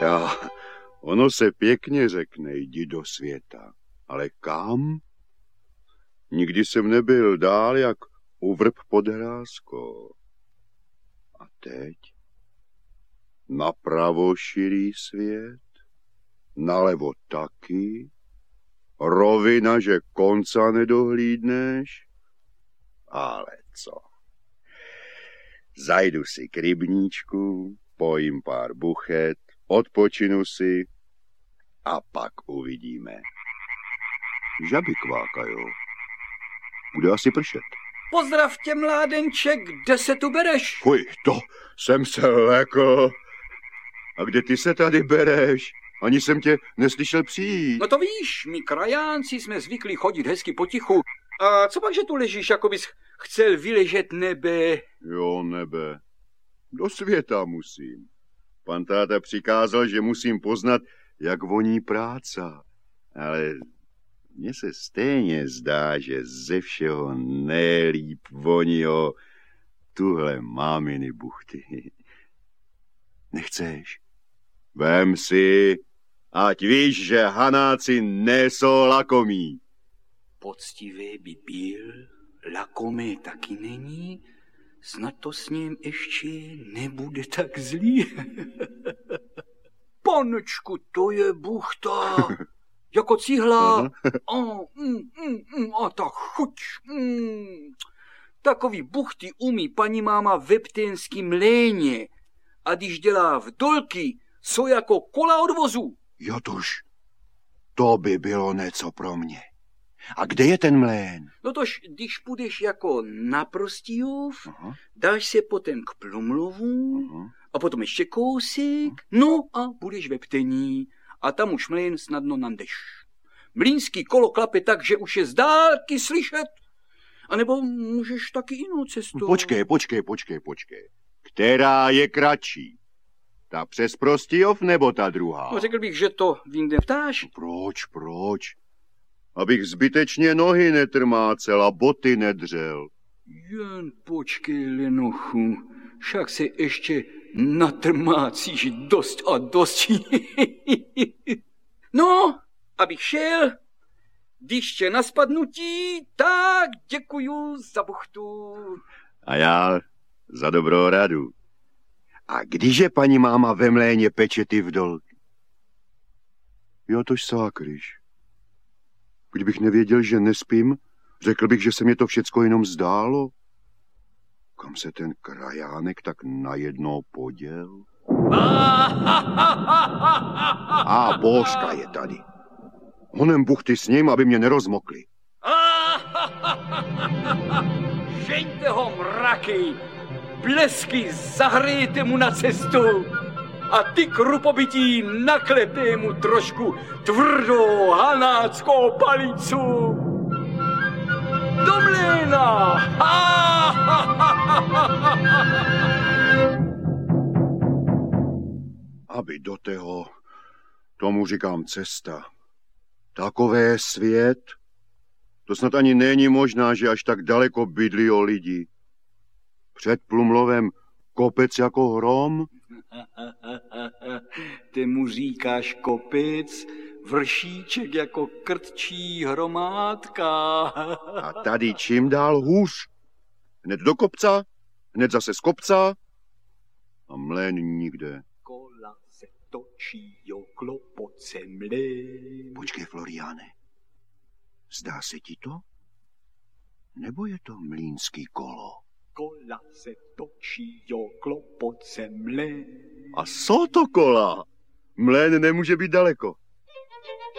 Já, ono se pěkně řekne, jdi do světa. Ale kam? Nikdy jsem nebyl dál jak u vrb pod hrázkou. A teď? Napravo širý svět, nalevo taky, rovina, že konca nedohlídneš. Ale co? Zajdu si k rybníčku, pojím pár buchet, odpočinu si a pak uvidíme. Žaby kvákajou. Bude asi pršet. Pozdrav tě, mládenče, kde se tu bereš? Fuj, to jsem se lekl. A kde ty se tady bereš? Ani jsem tě neslyšel přijít. No to víš, my krajánci jsme zvyklí chodit hezky potichu. A co pak, že tu ležíš, jako bys chcel vyležet nebe? Jo, nebe. Do světa musím. Pan táta přikázal, že musím poznat, jak voní práca. Ale mně se stejně zdá, že ze všeho nejlíp voní tuhle máminy buchty. Nechceš? Vem si, ať víš, že Hanáci nejsou lakomí. Poctivý by byl, lakomý taky není, snad to s ním ještě nebude tak zlý. Panečku, to je buchta, jako cihla. A ta chuť. Takový buchty umí paní máma ve Ptejnském léně. A když dělá vdolky, jsou jako kola od vozu. Jotuž, to by bylo něco pro mě. A kde je ten mlén? No tož, když půjdeš jako na Prostějov, dáš se potom k Plumlovu, a potom ještě kousek, no a budeš ve Ptení. A tam už mlén snadno nandeš. Mlýnský kolo klape tak, že už je z dálky slyšet. A nebo můžeš taky jinou cestu. Počkej. Která je kratší? Ta přes Prostějov nebo ta druhá? No, řekl bych, že to vinde ptáš. Proč? Abych zbytečně nohy netrmácel a boty nedřel. Jen počkej, Lenochu, však se ještě natrmácíš dost a dost. No, abych šel, když tě na spadnutí, tak děkuju za buchtu. A já za dobrou radu. A když je paní máma ve mléně peče ty vdolky? Jo, tož sákryš. Kdybych nevěděl, že nespím, řekl bych, že se mě to všecko jenom zdálo. Kam se ten krajánek tak najednou poděl? A Božka je tady. Honem buchty s ním, aby mě nerozmokli. Žeňte ho, mraky! Blesky zahrejte mu na cestu a ty krupobytí naklepte mu trošku tvrdou hanáckou palicu. Do mléna! Aby do toho, tomu říkám cesta. Takové svět, to snad ani není možná, že až tak daleko bydlí o lidi. Před Plumlovem kopec jako hrom? Ty mu říkáš kopec, vršíček jako krtčí hromádka. A tady čím dál hůř. Hned do kopca, hned zase z kopca a mlén nikde. Kola se točí, klopot se mlén. Počkej, Floriáne, zdá se ti to? Nebo je to mlýnský kolo? Kola se točí, klopot se mlén. A jsou to kola. Mlén nemůže být daleko.